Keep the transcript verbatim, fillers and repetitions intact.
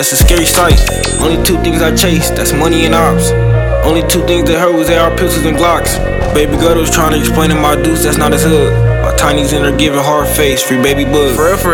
That's a scary sight. Only two things I chase, that's money and ops. Only two things that hurt was A R pistols and Glocks. Baby girl was trying to explain to my deuce that's not his hood. My tiny's in her giving hard face, free baby bug. For real, for